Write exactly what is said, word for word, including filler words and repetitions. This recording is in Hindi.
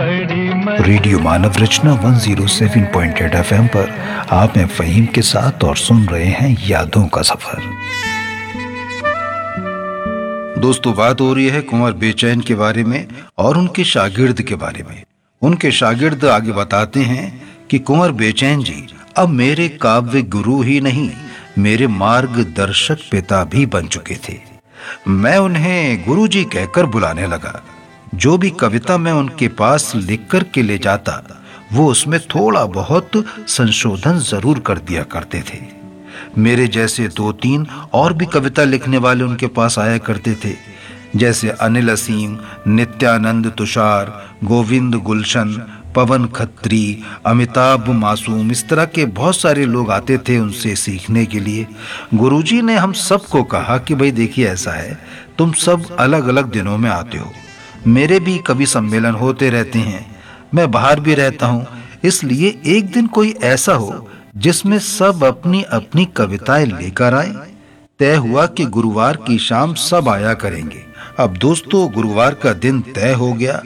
रेडियो मानव रचना एक सौ सात पॉइंट आठ एफएम पर आप हैं फ़हीम के साथ और सुन रहे हैं यादों का सफर। दोस्तों, बात हो रही है कुंवर बेचैन के बारे में और उनके शागिर्द के बारे में। उनके शागिर्द आगे बताते हैं कि कुंवर बेचैन जी अब मेरे काव्य गुरु ही नहीं, मेरे मार्गदर्शक पिता भी बन चुके थे। मैं उन्हें गुरुजी कहकर बुलाने लगा। जो भी कविता मैं उनके पास लिख कर के ले जाता, वो उसमें थोड़ा बहुत संशोधन जरूर कर दिया करते थे। मेरे जैसे दो तीन और भी कविता लिखने वाले उनके पास आया करते थे, जैसे अनिल असीम, नित्यानंद तुषार, गोविंद गुलशन, पवन खत्री, अमिताभ मासूम, इस तरह के बहुत सारे लोग आते थे उनसे सीखने के लिए। गुरुजी ने हम सबको कहा कि भाई देखिए, ऐसा है, तुम सब अलग अलग दिनों में आते हो, मेरे भी कवि सम्मेलन होते रहते हैं, मैं बाहर भी रहता हूं, इसलिए एक दिन कोई ऐसा हो जिसमें सब अपनी अपनी कविताएं लेकर आए। तय हुआ कि गुरुवार की शाम सब आया करेंगे। अब दोस्तों, गुरुवार का दिन तय हो गया।